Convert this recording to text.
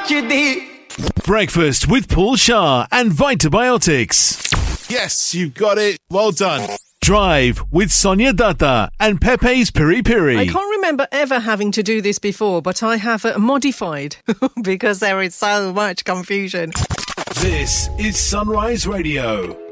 Breakfast with Paul Shah and Vitabiotics. Yes, you've got it. Well done. Drive with Sonia Datta and Pepe's Piri Piri. I can't remember ever having to do this before, but I have modified because there is so much confusion. This is Sunrise Radio.